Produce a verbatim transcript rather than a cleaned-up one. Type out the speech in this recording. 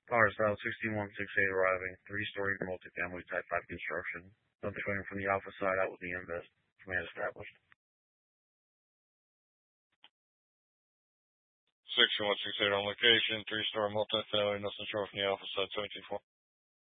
Power South sixteen one six eight arriving. Three-story multifamily type five construction. Something coming from the Alpha side out with the invest. Command established. sixteen one six eight on location. Three-story multifamily. Nothing short from the Alpha side. seventeen four.